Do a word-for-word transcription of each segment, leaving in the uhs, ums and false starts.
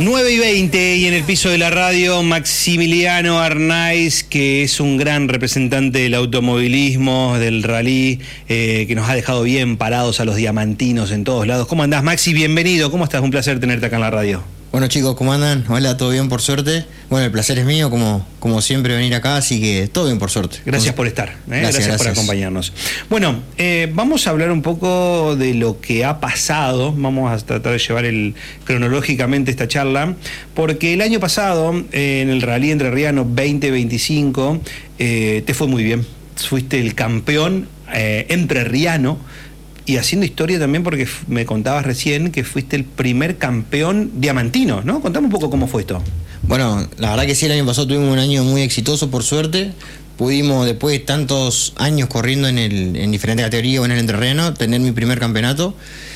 nueve y veinte y en el piso de la radio Maximiliano Arnaiz, que es un gran representante del automovilismo, del rally, eh, que nos ha dejado bien parados a los diamantinos en todos lados. ¿Cómo andás, Maxi? Bienvenido. ¿Cómo estás? Un placer tenerte acá en la radio. Bueno, chicos, ¿cómo andan? Hola, ¿todo bien por suerte? Bueno, el placer es mío, como, como siempre, venir acá, así que todo bien por suerte. Gracias por estar, ¿eh? gracias, gracias, gracias por acompañarnos. Bueno, eh, vamos a hablar un poco de lo que ha pasado, vamos a tratar de llevar el, cronológicamente esta charla, porque el año pasado, eh, en el Rally Entrerriano veinte veinticinco, eh, te fue muy bien, fuiste el campeón eh, entrerriano, y haciendo historia también, porque me contabas recién que fuiste el primer campeón diamantino, ¿no? Contame un poco cómo fue esto. Bueno, la verdad que sí, el año pasado tuvimos un año muy exitoso, por suerte. Pudimos, después de tantos años corriendo en, el, en diferentes categorías o en el entrerriano, tener mi primer campeonato.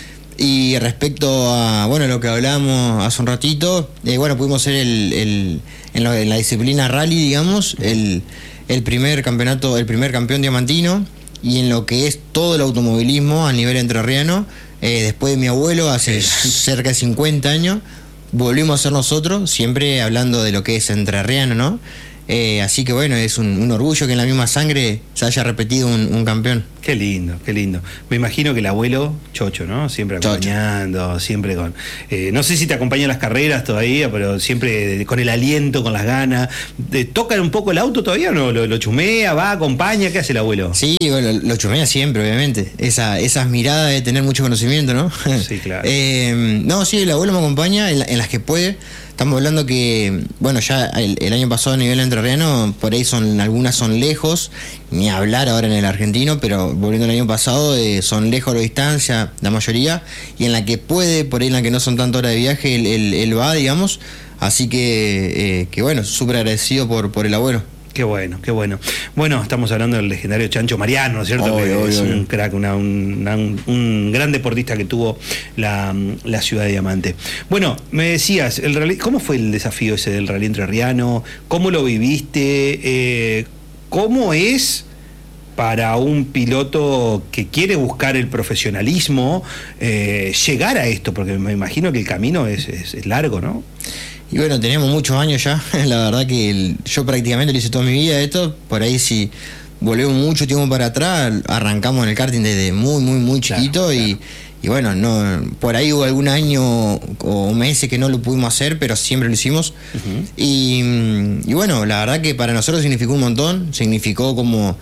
Y respecto a, bueno, lo que hablábamos hace un ratito, eh, bueno, pudimos ser el, el, en, la, en la disciplina rally, digamos, el, el primer campeonato, el primer campeón diamantino. Y en lo que es todo el automovilismo a nivel entrerriano, eh, después de mi abuelo, hace cerca de cincuenta años, volvimos a ser nosotros, siempre hablando de lo que es entrerriano, ¿no? Eh, así que bueno, es un, un orgullo que en la misma sangre se haya repetido un, un campeón. Qué lindo, qué lindo. Me imagino que el abuelo, chocho, ¿no? Siempre acompañando, chocho. siempre con... Eh, no sé si te acompaña en las carreras todavía, pero siempre con el aliento, con las ganas. ¿Tocan un poco el auto todavía o no? ¿Lo, lo chumea, va, acompaña? ¿Qué hace el abuelo? Sí, bueno, lo chumea siempre, obviamente. Esa, esas miradas de tener mucho conocimiento, ¿no? Sí, claro. eh, no, sí, el abuelo me acompaña en, la, en las que puede. Estamos hablando que, bueno, ya el, el año pasado a nivel entrerriano, por ahí son algunas son lejos, ni hablar ahora en el argentino, pero volviendo al año pasado, eh, son lejos a la distancia, la mayoría, y en la que puede, por ahí en la que no son tantas horas de viaje, él, él, él va, digamos, así que, eh, que bueno, súper agradecido por, por el abuelo. Qué bueno, qué bueno. Bueno, estamos hablando del legendario Chancho Mariano, ¿no es cierto? Obvio, que obvio, es un obvio. crack, una, una, un, un gran deportista que tuvo la, la ciudad de Diamante. Bueno, me decías, el rally, ¿cómo fue el desafío ese del rally entrerriano? ¿Cómo lo viviste? Eh, ¿Cómo es para un piloto que quiere buscar el profesionalismo eh, llegar a esto? Porque me imagino que el camino es, es, es largo, ¿no? Y bueno, tenemos muchos años ya, la verdad que el, yo prácticamente lo hice toda mi vida esto, por ahí si volvemos mucho tiempo para atrás, arrancamos en el karting desde muy, muy, muy chiquito, claro, y, claro. y bueno, no, por ahí hubo algún año o meses que no lo pudimos hacer, pero siempre lo hicimos. Uh-huh. y, y bueno, la verdad que para nosotros significó un montón, significó como,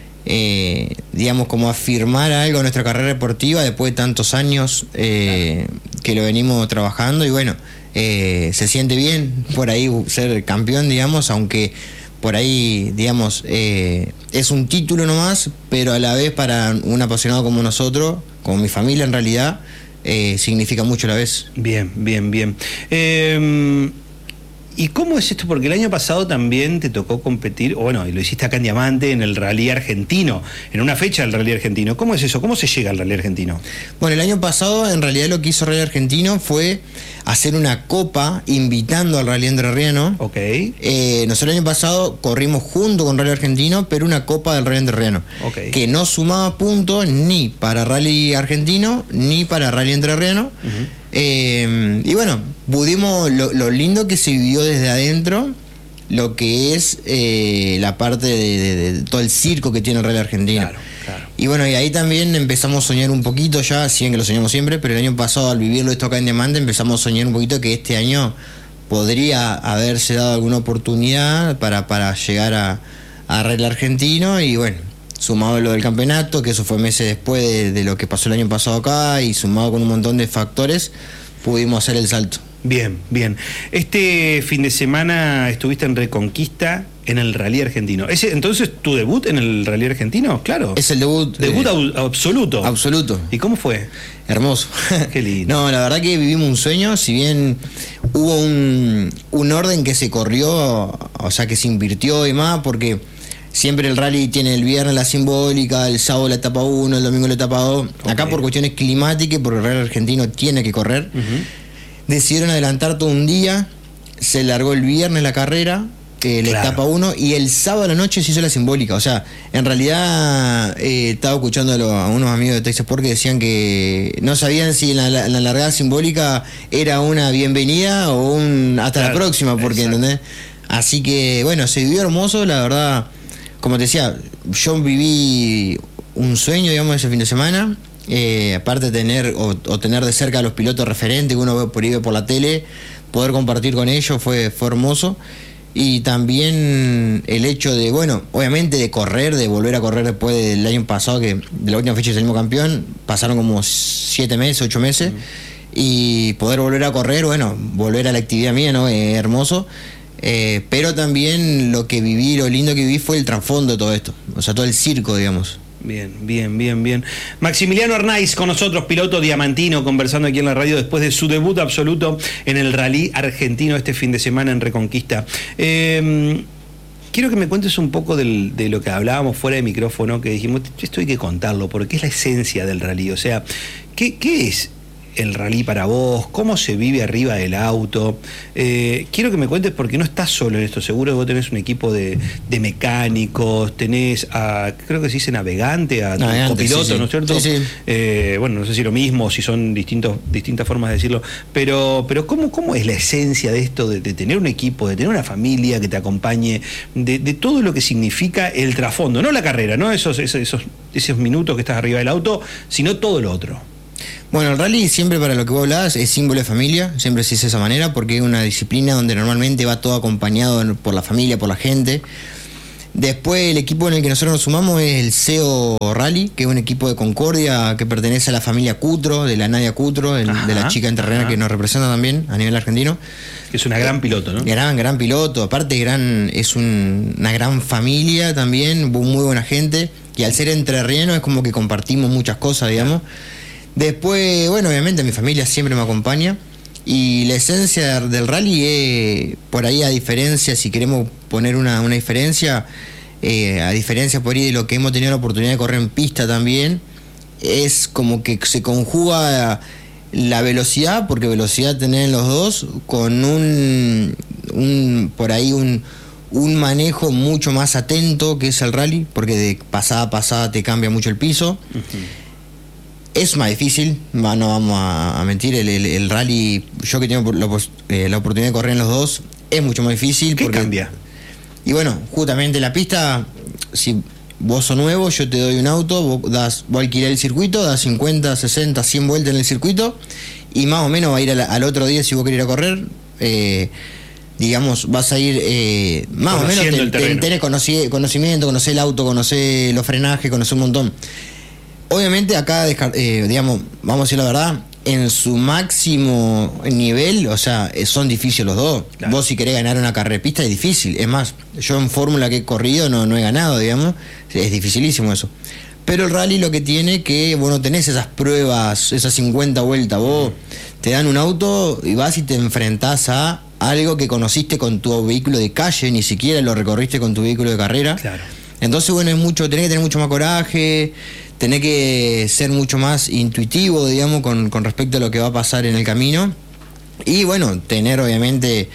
eh, digamos, como afirmar algo en nuestra carrera deportiva después de tantos años eh, claro. que lo venimos trabajando, y bueno, Eh, se siente bien por ahí ser campeón, digamos, aunque por ahí, digamos, eh, es un título nomás, pero a la vez para un apasionado como nosotros, como mi familia en realidad, eh, significa mucho a la vez. Bien, bien, bien. Eh, ¿Y cómo es esto? Porque el año pasado también te tocó competir, o bueno, y lo hiciste acá en Diamante, en el Rally Argentino, en una fecha del Rally Argentino. ¿Cómo es eso? ¿Cómo se llega al Rally Argentino? Bueno, el año pasado en realidad lo que hizo Rally Argentino fue hacer una copa invitando al Rally Entrerriano. Ok. Eh, nosotros el año pasado corrimos junto con Rally Argentino, pero una copa del Rally Entrerriano. Okay. Que no sumaba puntos ni para Rally Argentino ni para Rally Entrerriano. Uh-huh. Eh, y bueno, pudimos, lo, lo lindo que se vivió desde adentro, lo que es eh, la parte de, de, de todo el circo que tiene el Rally Argentino. Claro, claro. Y bueno, y ahí también empezamos a soñar un poquito ya, si bien que lo soñamos siempre, pero el año pasado al vivirlo esto acá en Diamante empezamos a soñar un poquito que este año podría haberse dado alguna oportunidad para, para llegar a, a Rally Argentino, y bueno, sumado a lo del campeonato, que eso fue meses después de, de lo que pasó el año pasado acá, y sumado con un montón de factores, pudimos hacer el salto. Bien, bien. Este fin de semana estuviste en Reconquista en el Rally Argentino. ¿Ese, entonces, tu debut en el Rally Argentino? Claro. Es el debut. Debut eh, absoluto. Absoluto. ¿Y cómo fue? Hermoso. Qué lindo. No, la verdad que vivimos un sueño, si bien hubo un, un orden que se corrió, o sea, que se invirtió y más, porque siempre el rally tiene el viernes la simbólica, el sábado la etapa uno, el domingo la etapa dos. Okay. Acá por cuestiones climáticas, porque el Rally Argentino tiene que correr, uh-huh. decidieron adelantar todo un día, se largó el viernes la carrera, eh, la Claro. etapa uno, y el sábado a la noche se hizo la simbólica. O sea, en realidad eh, estaba escuchando a, lo- a unos amigos de Texas Sport que decían que no sabían si en la, la- la largada simbólica era una bienvenida o un hasta Claro, la próxima, porque exacto. ¿entendés? Así que bueno, se vivió hermoso, la verdad. Como te decía, yo viví un sueño, digamos, ese fin de semana. Eh, aparte de tener o, o tener de cerca a los pilotos referentes que uno ve por ahí ve por la tele, poder compartir con ellos fue, fue hermoso. Y también el hecho de, bueno, obviamente de correr, de volver a correr después del año pasado, que de la última fecha salimos campeón, pasaron como siete meses, ocho meses, mm. y poder volver a correr, bueno, volver a la actividad mía, ¿no? Eh, hermoso. Eh, pero también lo que viví, lo lindo que viví fue el trasfondo de todo esto, o sea, todo el circo, digamos. Bien, bien, bien, bien. Maximiliano Arnaiz con nosotros, piloto diamantino, conversando aquí en la radio después de su debut absoluto en el rally argentino este fin de semana en Reconquista. Eh, quiero que me cuentes un poco del, de lo que hablábamos fuera de micrófono, que dijimos, esto hay que contarlo, porque es la esencia del rally. O sea, ¿qué, qué es el rally para vos? ¿Cómo se vive arriba del auto? Eh, quiero que me cuentes, porque no estás solo en esto. Seguro que vos tenés un equipo de, de mecánicos, tenés a, creo que se dice navegante, a tu Navegante, copiloto, sí, sí. ¿no es cierto? Sí, sí. Eh, bueno, no sé si lo mismo, si son distintos, distintas formas de decirlo, pero, pero ¿cómo, cómo es la esencia de esto, de, de tener un equipo, de tener una familia que te acompañe, de, de todo lo que significa el trasfondo, no la carrera, no esos, esos, esos, esos minutos que estás arriba del auto, sino todo lo otro? Bueno, el rally siempre, para lo que vos hablabas, es símbolo de familia, siempre se dice de esa manera, porque es una disciplina donde normalmente va todo acompañado por la familia, por la gente. Después, el equipo en el que nosotros nos sumamos es el C E O Rally, que es un equipo de Concordia que pertenece a la familia Cutro, de la Nadia Cutro, el, de la chica entrerriana que nos representa también a nivel argentino. Que es una gran piloto, ¿no? Gran, gran piloto, aparte gran, es un, una gran familia también, muy buena gente, y al ser entrerriano es como que compartimos muchas cosas, digamos. Después, bueno, obviamente mi familia siempre me acompaña, y la esencia del rally es, por ahí, a diferencia, si queremos poner una, una diferencia, eh, a diferencia por ahí de lo que hemos tenido la oportunidad de correr en pista también, es como que se conjuga la velocidad, porque velocidad tienen los dos, con un, un por ahí un, un manejo mucho más atento que es el rally, porque de pasada a pasada te cambia mucho el piso. Uh-huh. Es más difícil, no vamos a mentir, el, el, el rally, yo que tengo la, eh, la oportunidad de correr en los dos, es mucho más difícil. ¿Qué porque cambia? Y bueno, justamente la pista, si vos sos nuevo, yo te doy un auto, vos, das, vos alquilás el circuito, das cincuenta, sesenta, cien vueltas en el circuito, y más o menos va a ir al, al otro día, si vos querés ir a correr, eh, digamos, vas a ir eh, más o menos, te, te, tenés conoci- conocimiento, conocés el auto, conocés los frenajes, conocés un montón. Obviamente acá, eh, digamos, vamos a decir la verdad, en su máximo nivel, o sea, son difíciles los dos. Claro. Vos si querés ganar una carrera de pista es difícil. Es más, yo en fórmula que he corrido no, no he ganado, digamos. Es dificilísimo eso. Pero el rally lo que tiene que, vos no tenés esas pruebas, esas cincuenta vueltas. Vos te dan un auto y vas y te enfrentás a algo que conociste con tu vehículo de calle, ni siquiera lo recorriste con tu vehículo de carrera. Claro. Entonces, bueno, es mucho, tenés que tener mucho más coraje, tenés que ser mucho más intuitivo, digamos, con, con respecto a lo que va a pasar en el camino. Y bueno, tener obviamente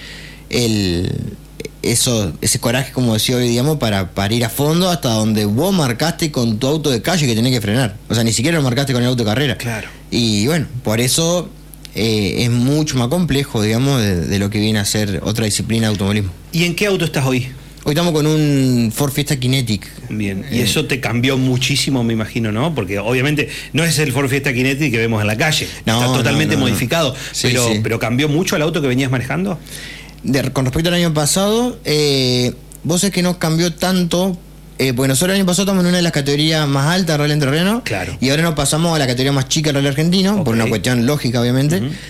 el eso ese coraje, como decía hoy, digamos, para, para ir a fondo hasta donde vos marcaste con tu auto de calle que tenés que frenar. O sea, ni siquiera lo marcaste con el auto de carrera. Claro. Y bueno, por eso eh, es mucho más complejo, digamos, de, de lo que viene a ser otra disciplina de automovilismo. ¿Y en qué auto estás hoy? Hoy estamos con un Ford Fiesta Kinetic. Bien, y eso te cambió muchísimo, me imagino, ¿no? Porque obviamente no es el Ford Fiesta Kinetic que vemos en la calle, no, está totalmente no, no, modificado, no. Sí, pero, sí. pero ¿cambió mucho el auto que venías manejando? De, con respecto al año pasado, eh, vos sabés que no cambió tanto, eh, porque nosotros el año pasado estamos en una de las categorías más altas, Rally Entrerriano, claro. Y ahora nos pasamos a la categoría más chica, Rally Argentino, okay. Por una cuestión lógica, obviamente. Uh-huh.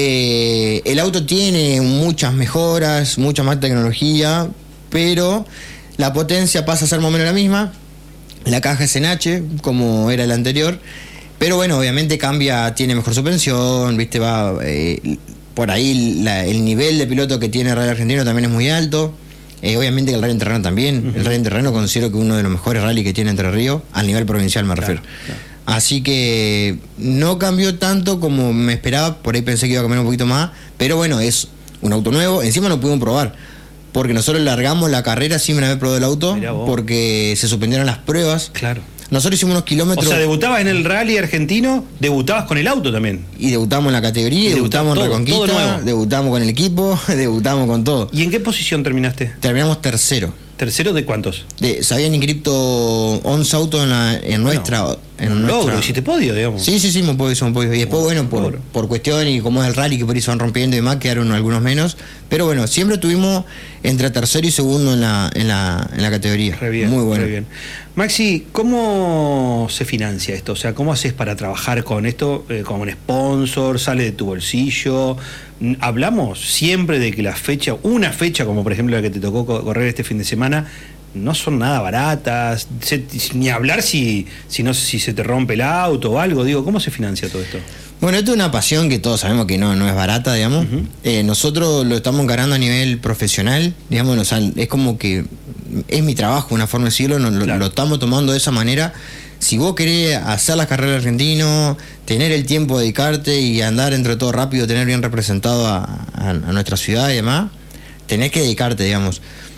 Eh, el auto tiene muchas mejoras, mucha más tecnología, pero la potencia pasa a ser más o menos la misma. La caja es en H, como era la anterior, pero bueno, obviamente cambia, tiene mejor suspensión, viste, va eh, por ahí la, el nivel de piloto que tiene el Rally Argentino también es muy alto. Eh, obviamente que el Rally Entrerriano también. Uh-huh. El Rally Entrerriano considero que uno de los mejores rally que tiene Entre Ríos, al nivel provincial me refiero. Claro, claro. Así que no cambió tanto como me esperaba, por ahí pensé que iba a cambiar un poquito más, pero bueno, es un auto nuevo, encima lo pudimos probar. porque nosotros largamos la carrera sin haber probado el auto, porque se suspendieron las pruebas. Claro. Nosotros hicimos unos kilómetros. O sea, debutabas en el rally argentino, debutabas con el auto también. Y debutamos en la categoría, y debutamos en Reconquista, debutamos con el equipo, debutamos con todo. ¿Y en qué posición terminaste? Terminamos tercero. ¿Tercero de cuántos? De, se habían inscrito once autos en, la, en nuestra... Bueno, en un nuestra... logro, hiciste podio, digamos. Sí, sí, sí, hemos podido, hemos podido. Y después, un, bueno, por, por cuestión y como es el rally, que por ahí se van rompiendo y demás, quedaron algunos menos. Pero bueno, siempre tuvimos entre tercero y segundo en la, en la, en la categoría. Re bien, muy bueno. Re bien. Maxi, ¿cómo se financia esto? O sea, ¿cómo haces para trabajar con esto? Eh, ¿Con un sponsor? ¿Sale de tu bolsillo? Hablamos siempre de que la fecha, una fecha como por ejemplo la que te tocó correr este fin de semana, no son nada baratas, se, ni hablar si, si, no, si se te rompe el auto o algo. Digo, ¿cómo se financia todo esto? Bueno, esto es una pasión que todos sabemos que no, no es barata, digamos. Uh-huh. eh, nosotros lo estamos encarando a nivel profesional, digamos, o sea, es como que es mi trabajo, una forma de decirlo, no, claro. lo, lo estamos tomando de esa manera. Si vos querés hacer las carreras argentinas, tener el tiempo de dedicarte y andar entre todo rápido, tener bien representado a, a, a nuestra ciudad y demás, tenés que dedicarte, digamos.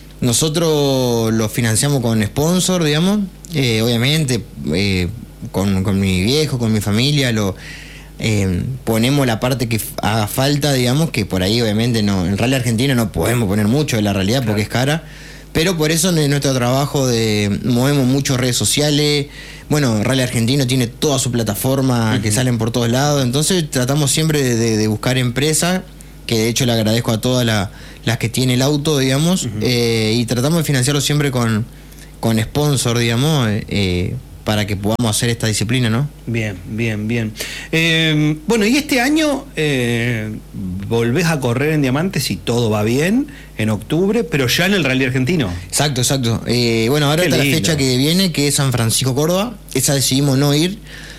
Nosotros lo financiamos con sponsor, digamos, eh, obviamente eh, con, con mi viejo, con mi familia, lo eh, ponemos la parte que haga falta, digamos, que por ahí obviamente no, en Rally Argentina no podemos poner mucho de la realidad, claro, porque es cara, pero por eso en nuestro trabajo de movemos mucho redes sociales. Bueno, Rally Argentino tiene toda su plataforma, uh-huh, que salen por todos lados, entonces tratamos siempre de, de buscar empresas, que de hecho le agradezco a todas la, las que tiene el auto, digamos, uh-huh, eh, y tratamos de financiarlo siempre con, con sponsor, digamos, eh, para que podamos hacer esta disciplina, ¿no? Bien, bien, bien. Eh, bueno, y este año eh, volvés a correr en Diamantes si todo va bien, en octubre, pero ya en el Rally Argentino. Exacto, exacto. Eh, bueno, ahora Qué está lindo. La fecha que viene, que es San Francisco, Córdoba. Esa decidimos no ir,